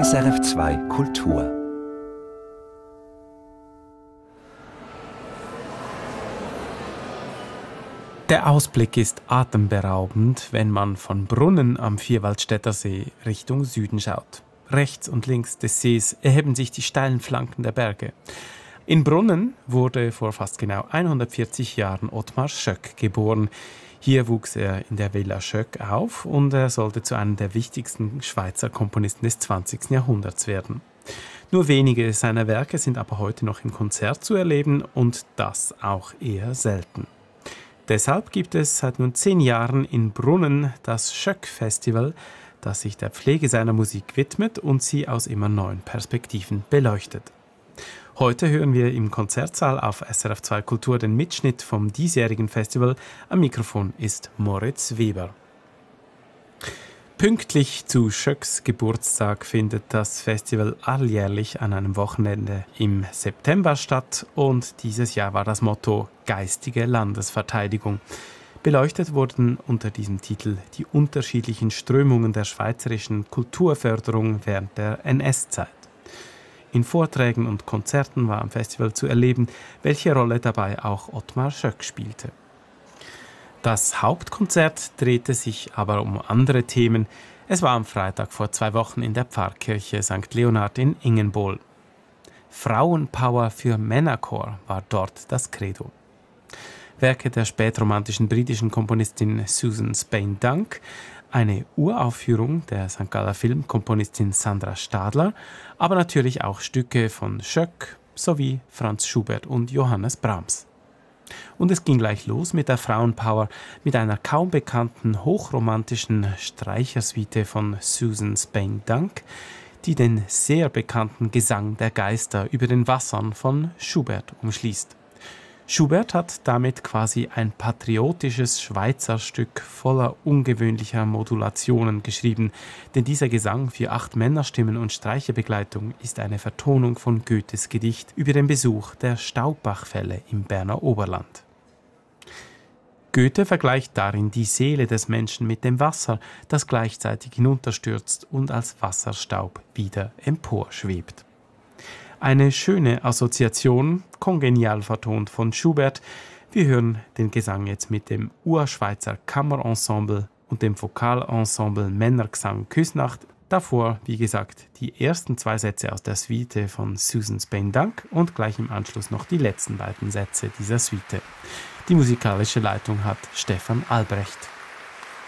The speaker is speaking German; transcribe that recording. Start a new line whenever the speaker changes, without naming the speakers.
SRF2 Kultur.
Der Ausblick ist atemberaubend, wenn man von Brunnen am Vierwaldstätter See Richtung Süden schaut. Rechts und links des Sees erheben sich die steilen Flanken der Berge. In Brunnen wurde vor fast genau 140 Jahren Ottmar Schöck geboren. Hier wuchs er in der Villa Schöck auf und er sollte zu einem der wichtigsten Schweizer Komponisten des 20. Jahrhunderts werden. Nur wenige seiner Werke sind aber heute noch im Konzert zu erleben und das auch eher selten. Deshalb gibt es seit nun 10 Jahren in Brunnen das Schöck-Festival, das sich der Pflege seiner Musik widmet und sie aus immer neuen Perspektiven beleuchtet. Heute hören wir im Konzertsaal auf SRF2 Kultur den Mitschnitt vom diesjährigen Festival. Am Mikrofon ist Moritz Weber. Pünktlich zu Schöcks Geburtstag findet das Festival alljährlich an einem Wochenende im September statt und dieses Jahr war das Motto Geistige Landesverteidigung. Beleuchtet wurden unter diesem Titel die unterschiedlichen Strömungen der schweizerischen Kulturförderung während der NS-Zeit. In Vorträgen und Konzerten war am Festival zu erleben, welche Rolle dabei auch Ottmar Schöck spielte. Das Hauptkonzert drehte sich aber um andere Themen. Es war am Freitag vor 2 Wochen in der Pfarrkirche St. Leonhard in Ingenbohl. Frauenpower für Männerchor war dort das Credo. Werke der spätromantischen britischen Komponistin Susan Spain-Dunk, eine Uraufführung der St. Galler Filmkomponistin Sandra Stadler, aber natürlich auch Stücke von Schöck sowie Franz Schubert und Johannes Brahms. Und es ging gleich los mit der Frauenpower, mit einer kaum bekannten, hochromantischen Streichersuite von Susan Spain-Dunk, die den sehr bekannten Gesang der Geister über den Wassern von Schubert umschließt. Schubert hat damit quasi ein patriotisches Schweizer Stück voller ungewöhnlicher Modulationen geschrieben, denn dieser Gesang für 8 Männerstimmen und Streicherbegleitung ist eine Vertonung von Goethes Gedicht über den Besuch der Staubbachfälle im Berner Oberland. Goethe vergleicht darin die Seele des Menschen mit dem Wasser, das gleichzeitig hinunterstürzt und als Wasserstaub wieder emporschwebt. Eine schöne Assoziation, kongenial vertont von Schubert. Wir hören den Gesang jetzt mit dem Urschweizer Kammerensemble und dem Vokalensemble Männergesang Küsnacht. Davor, wie gesagt, die ersten 2 Sätze aus der Suite von Susan Spain-Dunk und gleich im Anschluss noch die letzten beiden Sätze dieser Suite. Die musikalische Leitung hat Stefan Albrecht.